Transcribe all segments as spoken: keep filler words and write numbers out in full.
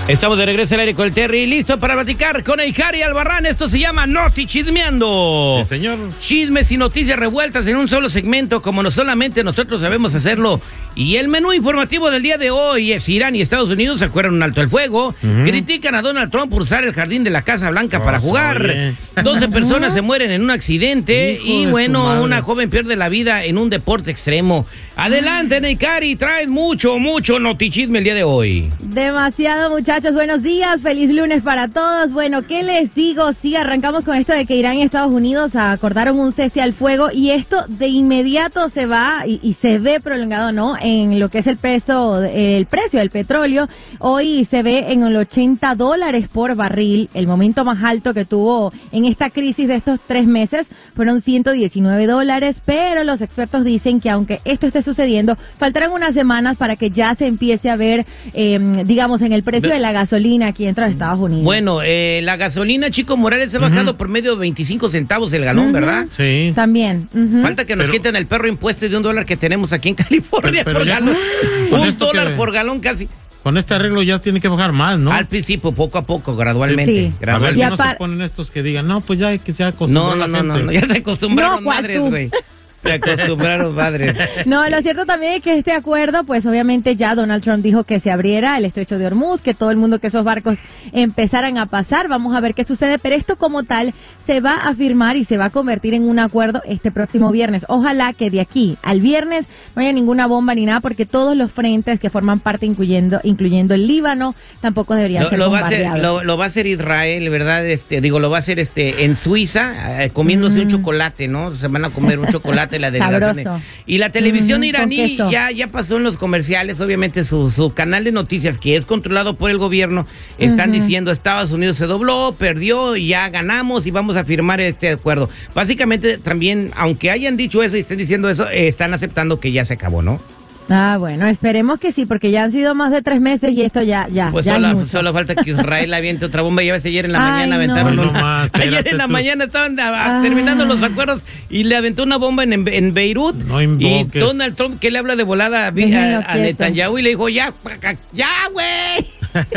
Estamos de regreso al aire con el Terry, listo para platicar con Eikari Albarrán. Esto se llama Noti Chismeando. Sí, señor. Chismes y noticias revueltas en un solo segmento, como no solamente nosotros sabemos hacerlo. Y el menú informativo del día de hoy es: Irán y Estados Unidos acuerdan un alto el fuego, uh-huh. critican a Donald Trump por usar el jardín de la Casa Blanca oh, para jugar, oye. doce personas se mueren en un accidente. Hijo y bueno, una joven pierde la vida en un deporte extremo. Adelante, Eikari, traes mucho, mucho notichisme el día de hoy. Demasiado, muchachos, buenos días, feliz lunes para todos. Bueno, ¿qué les digo? Sí, arrancamos con esto de que Irán y Estados Unidos acordaron un cese al fuego y esto de inmediato se va y, y se ve prolongado, ¿no?, en lo que es el peso, el precio del petróleo. Hoy se ve en el ochenta dólares por barril. El momento más alto que tuvo en esta crisis de estos tres meses fueron ciento diecinueve dólares, pero los expertos dicen que aunque esto esté sucediendo, faltarán unas semanas para que ya se empiece a ver, eh, digamos, en el precio de la gasolina aquí dentro de Estados Unidos. Bueno, eh, la gasolina, Chico Morales, se ha bajado uh-huh. por medio de veinticinco centavos el galón, uh-huh. ¿verdad? Sí. También. Uh-huh. Falta que nos pero, quiten el perro impuesto de un dólar que tenemos aquí en California pero, pero por ya, galón. Un dólar que, por galón casi. Con este arreglo ya tiene que bajar más, ¿no? Al principio, poco a poco, gradualmente. Sí. gradualmente. A ver si no se ponen estos que digan, no, pues ya hay que se acostumbró no, no, la no, gente. No, no, ya se acostumbraron no, madres, güey. Se acostumbraron madres. No, lo cierto también es que este acuerdo, pues obviamente ya Donald Trump dijo que se abriera el estrecho de Hormuz, que todo el mundo, que esos barcos empezaran a pasar. Vamos a ver qué sucede, pero esto como tal se va a firmar y se va a convertir en un acuerdo este próximo viernes. Ojalá que de aquí al viernes no haya ninguna bomba ni nada, porque todos los frentes que forman parte, incluyendo incluyendo el Líbano, tampoco deberían lo, ser lo bombardeados. Va a hacer, lo, lo va a hacer Israel, ¿verdad? Este, digo, lo va a hacer este en Suiza, eh, comiéndose mm. un chocolate, ¿no? Se van a comer un chocolate la delegación. Y la televisión mm, iraní ya, ya pasó en los comerciales, obviamente su, su canal de noticias, que es controlado por el gobierno, están uh-huh. diciendo Estados Unidos se dobló, perdió, y ya ganamos y vamos a firmar este acuerdo. Básicamente también, aunque hayan dicho eso y estén diciendo eso, eh, están aceptando que ya se acabó, ¿no? Ah, bueno, esperemos que sí, porque ya han sido más de tres meses y esto ya, ya, pues ya solo, solo falta que Israel aviente otra bomba. Ya ves, ayer en la Ay, mañana no. aventaron no, una, más, ayer en la tú. mañana estaban a, a, terminando los acuerdos y le aventó una bomba en, en Beirut. No y Donald Trump, que le habla de volada a, a, a Netanyahu, y le dijo, ya, ya, güey.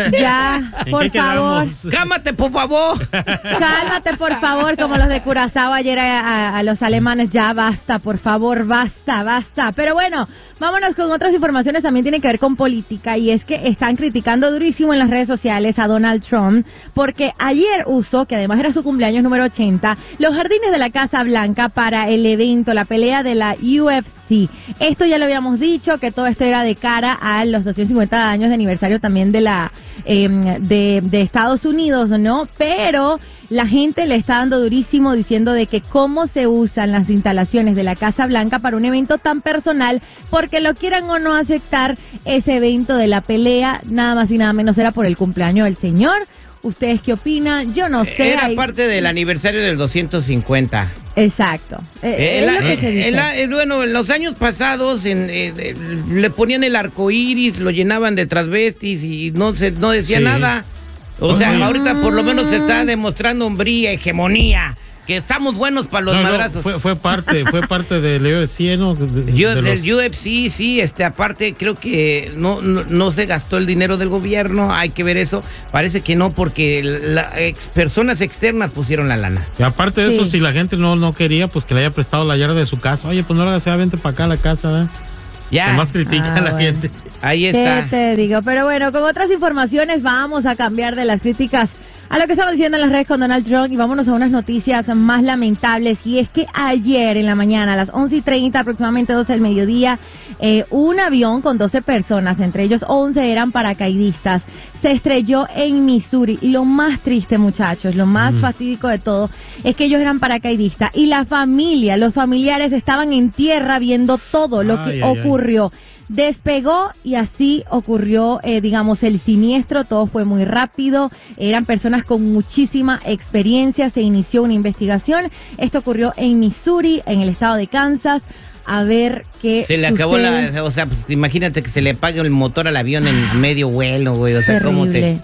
Ya, por favor. Cálmate, por favor. Cálmate, por favor, como los de Curazao ayer a, a, a los alemanes. Ya basta, por favor, basta, basta. Pero bueno, vámonos con otras informaciones. También tienen que ver con política, y es que están criticando durísimo en las redes sociales a Donald Trump porque ayer usó, que además era su cumpleaños número ochenta, los jardines de la Casa Blanca para el evento, la pelea de la U F C. Esto ya lo habíamos dicho, que todo esto era de cara a los doscientos cincuenta años de aniversario también de la eh, de, de Estados Unidos, ¿no? Pero la gente le está dando durísimo diciendo de que cómo se usan las instalaciones de la Casa Blanca para un evento tan personal, porque lo quieran o no aceptar, ese evento de la pelea, nada más y nada menos era por el cumpleaños del señor. ¿Ustedes qué opinan? Yo no sé. Era parte del aniversario del doscientos cincuenta. Exacto. Eh, es la, lo que eh, se dice. La, eh, bueno, en los años pasados en, eh, eh, le ponían el arco iris, lo llenaban de transvestis y no se no decía sí. nada. O sea, uh-huh. ahorita por lo menos se está demostrando hombría, hegemonía, que estamos buenos para los no, madrazos. No, fue, fue parte, fue parte del U F C, ¿no? De, de Yo, los... Del U F C, sí, este, aparte creo que no, no, no se gastó el dinero del gobierno, hay que ver eso. Parece que no, porque la, ex, personas externas pusieron la lana. Y aparte de sí. eso, si la gente no, no quería, pues que le haya prestado la llave de su casa. Oye, pues no la sea, vente para acá a la casa, ¿eh? Ya. Más critica ah, a la bueno. gente. Ahí está. ¿Qué te digo? Pero bueno, con otras informaciones vamos a cambiar de las críticas a lo que estamos diciendo en las redes con Donald Trump y vámonos a unas noticias más lamentables. Y es que ayer en la mañana, a las once y treinta, aproximadamente doce del mediodía, eh, un avión con doce personas, entre ellos once eran paracaidistas, se estrelló en Missouri. Y lo más triste, muchachos, lo más mm. fatídico de todo, es que ellos eran paracaidistas y la familia, los familiares estaban en tierra viendo todo lo que ay, ocurrió. Ay, ay. Despegó y así ocurrió, eh, digamos, el siniestro. Todo fue muy rápido. Eran personas con muchísima experiencia. Se inició una investigación. Esto ocurrió en Missouri, en el estado de Kansas. A ver qué Se le sucede. acabó la... O sea, pues imagínate que se le apague el motor al avión en medio vuelo, güey. O sea, Terrible. ¿cómo te...?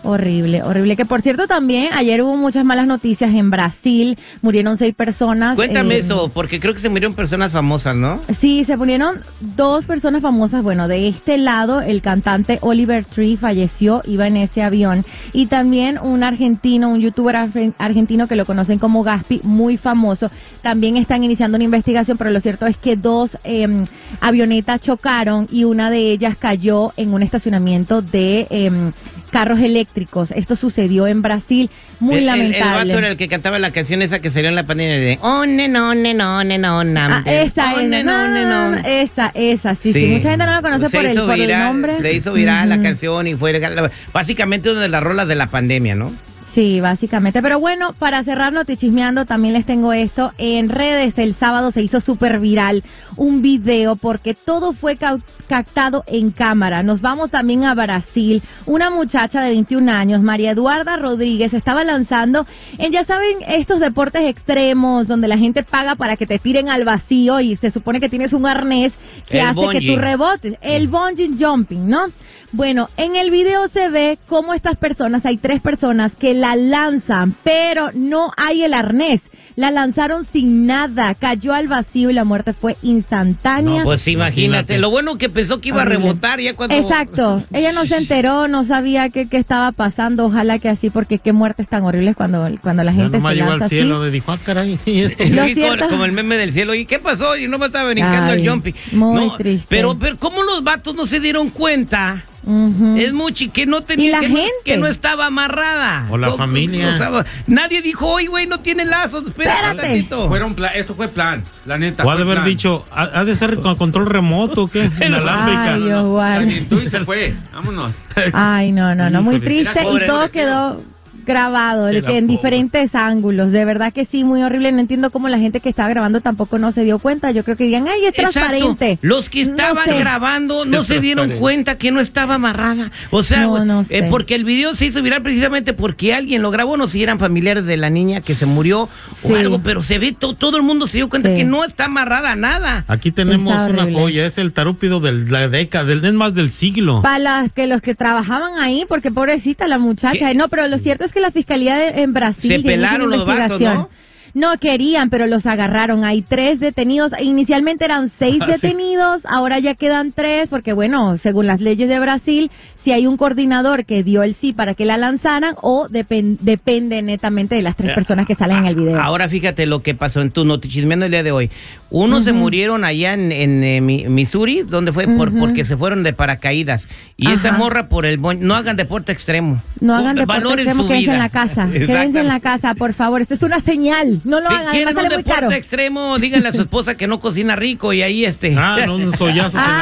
Horrible, horrible. Que por cierto también ayer hubo muchas malas noticias en Brasil. Murieron seis personas. Cuéntame eh, eso, porque creo que se murieron personas famosas, ¿no? Sí, se murieron dos personas famosas. Bueno, de este lado el cantante Oliver Tree falleció, iba en ese avión. Y también un argentino, un youtuber argentino que lo conocen como Gaspi, muy famoso. También están iniciando una investigación, pero lo cierto es que dos eh, avionetas chocaron y una de ellas cayó en un estacionamiento de eh, carros eléctricos. Esto sucedió en Brasil, muy el, lamentable. El, el vato era el que cantaba la canción esa que salió en la pandemia de oh, ne, no, ne, no, ne, no, ah, esa, oh, es, ne, no, ne, no. esa, esa, sí, sí, sí. Mucha gente no la conoce por el, por viral, el nombre. Se hizo viral uh-huh. la canción y fue básicamente una de las rolas de la pandemia, ¿no? Sí, básicamente. Pero bueno, para cerrar Notichismeando, también les tengo esto. En redes el sábado se hizo súper viral un video porque todo fue captado en cámara. Nos vamos también a Brasil. Una muchacha de veintiún años, María Eduarda Rodríguez, estaba lanzando en, ya saben, estos deportes extremos donde la gente paga para que te tiren al vacío y se supone que tienes un arnés que el hace bungee. que tú rebotes. El bungee jumping, ¿no? Bueno, en el video se ve cómo estas personas, hay tres personas que la lanzan, pero no hay el arnés. La lanzaron sin nada, cayó al vacío y la muerte fue instantánea. No, pues imagínate. imagínate. Lo bueno que pensó que iba Horrible. a rebotar ya cuando... Exacto. Ella no se enteró, no sabía qué, qué estaba pasando. Ojalá que así, porque qué muertes tan horribles cuando, cuando la gente se lanza al así. cielo de dijo, ah, caray, y esto. Sí, como, como el meme del cielo. ¿Y qué pasó? Y no me estaba brincando Ay, el jumping. Muy no, triste. Pero, pero ¿cómo los vatos no se dieron cuenta? Uh-huh. Es mucho que no tenía, ¿Y la que, gente? No, que no estaba amarrada. O la no, familia. No, no, nadie dijo, oye, güey, no tiene lazos. Espérate. Fueron plan, eso fue plan, la neta. O ha de haber plan. dicho, ha de ser con control remoto, ¿qué? Inalámbrica. Ay, Dios, guarda. Y se fue, vámonos. Ay, no, no, no, muy triste y todo quedó grabado el que en diferentes ángulos, de verdad que sí, muy horrible. No entiendo cómo la gente que estaba grabando tampoco no se dio cuenta. Yo creo que dirían, ay, es Exacto. transparente. Los que estaban no sé. grabando no es se dieron cuenta que no estaba amarrada. O sea, no, no sé. eh, porque el video se hizo viral precisamente porque alguien lo grabó, no sé si eran familiares de la niña que se murió sí. o algo, pero se ve, to, todo el mundo se dio cuenta sí. que no está amarrada a nada. Aquí tenemos una joya, es el tarúpido de la década, del es más del siglo. Para las que los que trabajaban ahí, porque pobrecita la muchacha. ¿Qué? No, pero lo cierto es que la fiscalía de en Brasil se pelaron los vatos, ¿no? No querían, pero los agarraron. Hay tres detenidos. Inicialmente eran seis ah, detenidos, sí. ahora ya quedan tres, porque bueno, según las leyes de Brasil, si hay un coordinador que dio el sí para que la lanzaran, o depend, depende netamente de las tres personas que salen en el video. Ahora fíjate lo que pasó en tu Notichismeando el día de hoy. Unos uh-huh. se murieron allá en, en eh, Missouri, donde fue uh-huh. por porque se fueron de paracaídas. Y Ajá. esta morra por el bon... no hagan deporte extremo. No hagan deporte Valoren extremo, quédense en la casa. Quédense en la casa, por favor. Esta es una señal. No lo si hagan, quieren sale un muy deporte caro. extremo, díganle a su esposa que no cocina rico y ahí este. Ah, no, unos sollazos en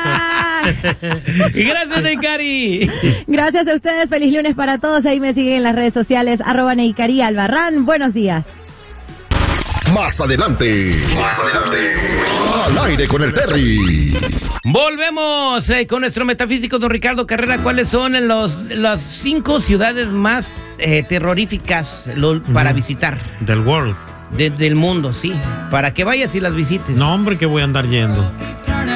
la cabeza. Y gracias, Neikari. Gracias a ustedes, feliz lunes para todos. Ahí me siguen en las redes sociales, arroba Neikari Albarrán. Buenos días. Más adelante. Más adelante. Al aire con el Terry. Volvemos eh, con nuestro metafísico don Ricardo Carrera. ¿Cuáles son los, las cinco ciudades más eh, terroríficas lo, para uh-huh. visitar? Del world. De, del mundo, sí. Para que vayas y las visites. No, hombre, que voy a andar yendo.